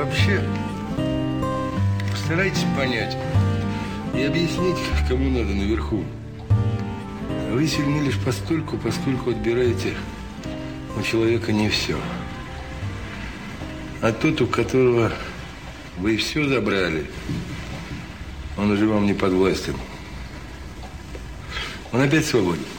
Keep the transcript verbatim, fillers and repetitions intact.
вообще постарайтесь понять и объяснить, кому надо наверху. Вы сильны лишь постольку, поскольку отбираете у человека не все. А тот, у которого вы все забрали, он уже вам не подвластен. Он опять свободен.